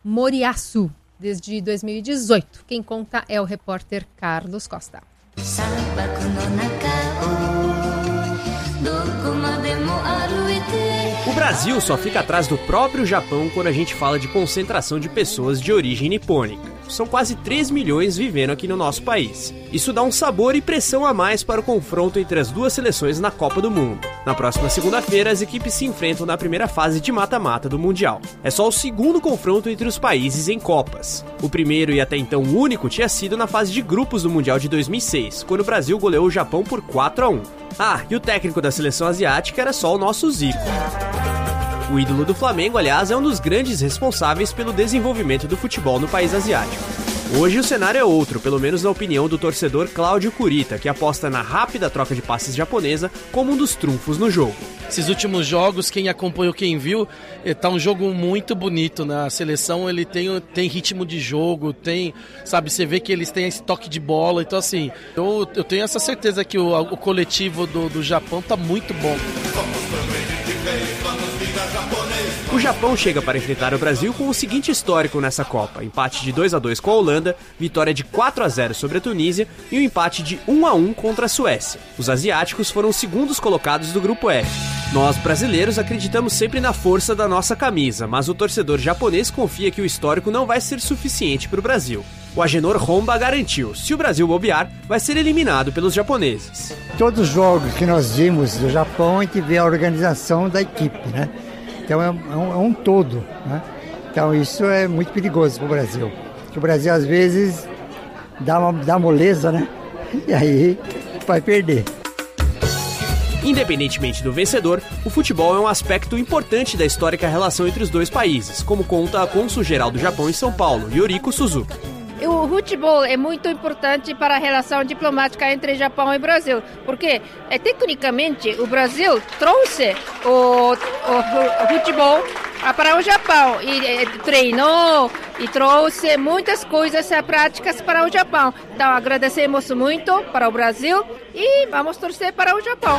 Moriyasu, desde 2018. Quem conta é o repórter Carlos Costa. O Brasil só fica atrás do próprio Japão quando a gente fala de concentração de pessoas de origem nipônica. São quase 3 milhões vivendo aqui no nosso país. Isso dá um sabor e pressão a mais para o confronto entre as duas seleções na Copa do Mundo. Na próxima segunda-feira, as equipes se enfrentam na primeira fase de mata-mata do Mundial. É só o segundo confronto entre os países em Copas. O primeiro e até então único tinha sido na fase de grupos do Mundial de 2006, quando o Brasil goleou o Japão por 4-1. Ah, e o técnico da seleção asiática era só o nosso Zico. O ídolo do Flamengo, aliás, é um dos grandes responsáveis pelo desenvolvimento do futebol no país asiático. Hoje o cenário é outro, pelo menos na opinião do torcedor Cláudio Kurita, que aposta na rápida troca de passes japonesa como um dos trunfos no jogo. Esses últimos jogos, quem acompanhou, quem viu, tá um jogo muito bonito, né? A seleção, ele tem ritmo de jogo, você vê que eles têm esse toque de bola, então assim, eu tenho essa certeza que o coletivo do Japão tá muito bom. O Japão chega para enfrentar o Brasil com o seguinte histórico nessa Copa: empate de 2-2 com a Holanda, vitória de 4-0 sobre a Tunísia e um empate de 1-1 contra a Suécia. Os asiáticos foram os segundos colocados do grupo F. Nós, brasileiros, acreditamos sempre na força da nossa camisa, mas o torcedor japonês confia que o histórico não vai ser suficiente para o Brasil. O Agenor Honda garantiu: se o Brasil bobear, vai ser eliminado pelos japoneses. Todos os jogos que nós vimos do Japão, a gente vê a organização da equipe, né? Então é um todo, né? Então isso é muito perigoso para o Brasil. Porque o Brasil às vezes dá moleza, né? E aí vai perder. Independentemente do vencedor, o futebol é um aspecto importante da histórica relação entre os dois países, como conta a cônsul-geral do Japão em São Paulo, Yoriko Suzuki. O futebol é muito importante para a relação diplomática entre Japão e Brasil, porque tecnicamente o Brasil trouxe o futebol para o Japão e treinou e trouxe muitas coisas práticas para o Japão. Então agradecemos muito para o Brasil e vamos torcer para o Japão.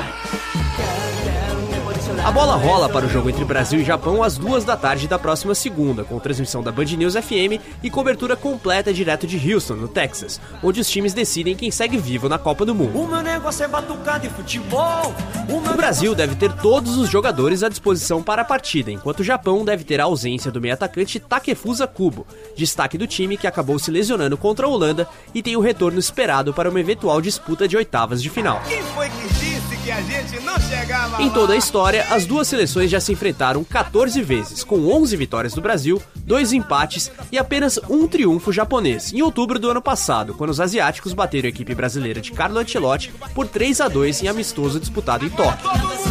A bola rola para o jogo entre Brasil e Japão às 14h da próxima segunda, com transmissão da Band News FM e cobertura completa direto de Houston, no Texas, onde os times decidem quem segue vivo na Copa do Mundo. O meu negócio é batucar de futebol. O Brasil deve ter todos os jogadores à disposição para a partida, enquanto o Japão deve ter a ausência do meio-atacante Takefusa Kubo, destaque do time que acabou se lesionando contra a Holanda e tem o retorno esperado para uma eventual disputa de oitavas de final. Quem foi que disse que a gente não chegava lá? Em toda a história, as duas seleções já se enfrentaram 14 vezes, com 11 vitórias do Brasil, 2 empates e apenas um triunfo japonês, em outubro do ano passado, quando os asiáticos bateram a equipe brasileira de Carlo Ancelotti por 3-2 em amistoso disputado em Tóquio.